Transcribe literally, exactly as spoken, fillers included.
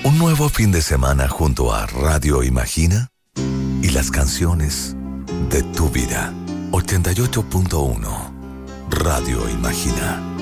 Un nuevo fin de semana junto a Radio Imagina y las canciones de tu vida. ochenta y ocho punto uno Radio Imagina.